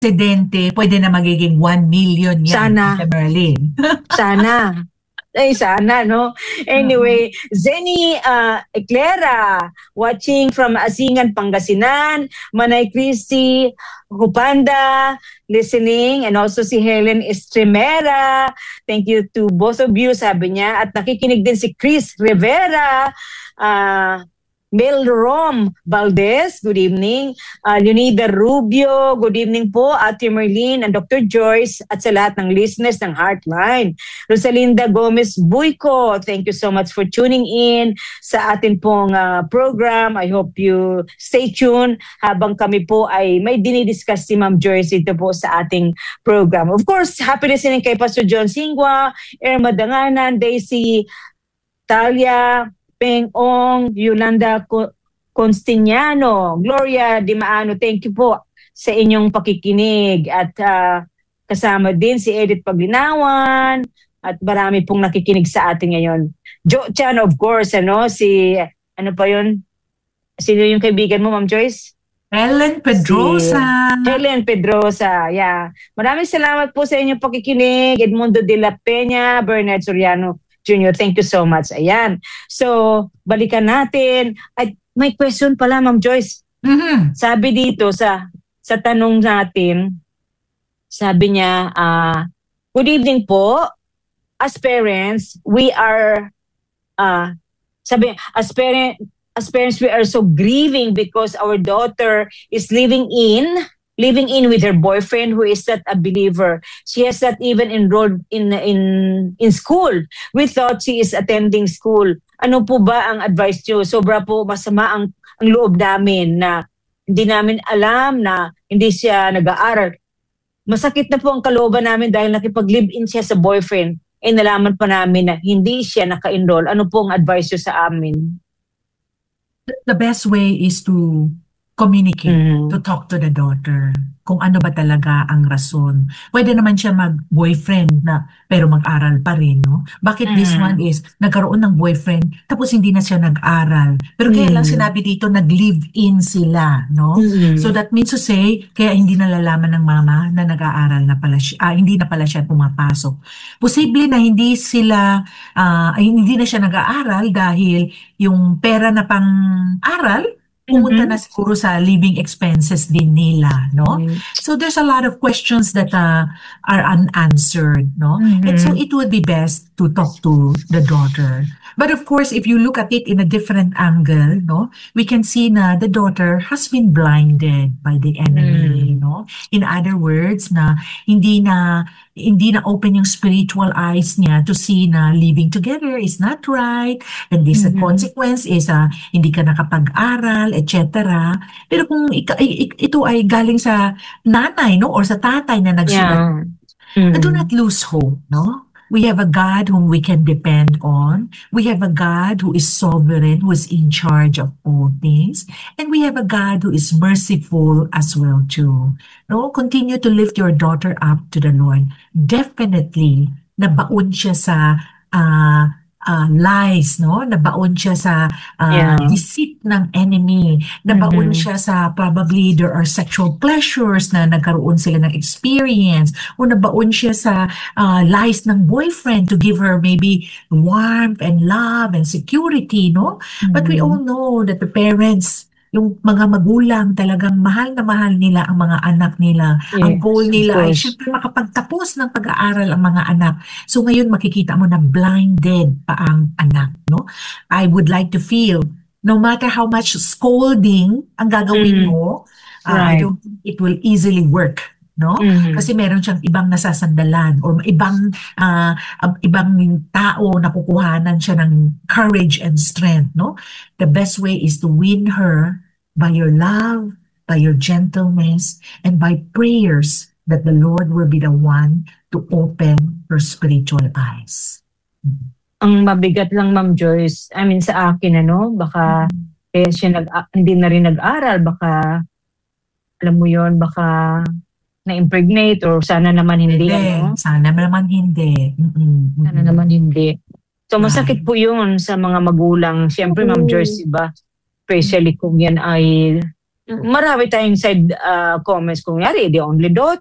aksidente, pwede na magiging 1 million yan. Sana. Tita Merlin. Sana. Ay, sana, no? Anyway, Zenny Eclera, watching from Asingan, Pangasinan. Manay Christy Hupanda, listening. And also si Helen Estremera. Thank you to both of you, sabi niya. At nakikinig din si Chris Rivera. Mel Rom Valdez, good evening. Leonida Rubio, good evening po. Ate Merlin and Dr. Joyce at sa lahat ng listeners ng Heartline. Rosalinda Gomez Buico, thank you so much for tuning in sa atin pong program. I hope you stay tuned habang kami po ay may dinidiscuss si Ma'am Joyce ito po sa ating program. Of course, happy listening kay Pastor John Singwa, Irma Danganan, Daisy Talia, Peng Ong, Yolanda Constignano, Gloria Di Maano, thank you po sa inyong pakikinig. At kasama din si Edith Paglinawan at marami pong nakikinig sa atin ngayon. Jo Chan, of course, si, ano pa yun? Sino yung kaibigan mo, Ma'am Joyce? Helen Pedrosa. Helen Pedrosa, yeah. Maraming salamat po sa inyong pakikinig. Edmundo de la Peña, Bernard Soriano Jr., thank you so much. Ayan. So, balikan natin. Ay, may question pala, Ma'am Joyce. Mm-hmm. Sabi dito sa tanong natin, sabi niya, good evening po. As parents, we are, as parents, we are so grieving because our daughter is living in with her boyfriend who is not a believer. She has not even enrolled in school. We thought she is attending school. Ano po ba ang advice niyo? Sobra po masama ang loob namin na hindi namin alam na hindi siya nag-aaral. Masakit na po ang kalooban namin dahil nakipag-live-in siya sa boyfriend. Nalaman pa namin na hindi siya naka-enroll. Ano po ang advice niyo sa amin? The best way is to communicate, to talk to the daughter, kung ano ba talaga ang rason. Pwede naman siya mag-boyfriend na pero mag-aral pa rin, no? Bakit this one is nagkaroon ng boyfriend tapos hindi na siya nag-aral. Pero kaya lang sinabi dito nag-live-in sila, no? So that means to say, kaya hindi nalalaman ng mama na nag-aaral na pala siya, hindi na pala siya pumapasok. Posible na hindi na siya nag-aaral dahil yung pera na pang-aral pumunta na siguro sa living expenses din nila, no? So there's a lot of questions that are unanswered, no? And so it would be best to talk to the daughter. But of course, if you look at it in a different angle, no, we can see na the daughter has been blinded by the enemy, no? In other words, na hindi na open yung spiritual eyes niya to see na living together is not right, and this consequence is hindi ka nakapag-aral, etc. Pero kung ito ay galing sa nanay, no, or sa tatay na nagsulat, do not lose hope, no? We have a God whom we can depend on. We have a God who is sovereign, who is in charge of all things. And we have a God who is merciful as well too. No? Continue to lift your daughter up to the Lord. Definitely, nabaon siya sa lies, no? Nabaon siya sa deceit ng enemy. Nabaon siya sa probably there are sexual pleasures na nagkaroon sila ng experience. O nabaon siya sa lies ng boyfriend to give her maybe warmth and love and security, no? But we all know that the parents, yung mga magulang talagang mahal na mahal nila ang mga anak nila. Yes, ang goal nila ay syempre makapagtapos ng pag-aaral ang mga anak. So ngayon makikita mo na blinded pa ang anak, no? I would like to feel no matter how much scolding ang gagawin mo, I don't think it will easily work. No? Kasi meron siyang ibang nasasandalan or ibang tao na kukuhanan siya ng courage and strength, no? The best way is to win her by your love, by your gentleness, and by prayers that the Lord will be the one to open her spiritual eyes. Ang mabigat lang, Ma'am Joyce, I mean sa akin, baka kaya siya hindi na rin nag-aral, baka alam mo yon, baka na-impregnate or sana naman hindi. Sana naman hindi. Sana naman hindi. So masakit po yun sa mga magulang. Siyempre, Ma'am Joyce, diba? Especially kung yan ay marami tayong side comments. Kung yari, the only daughter,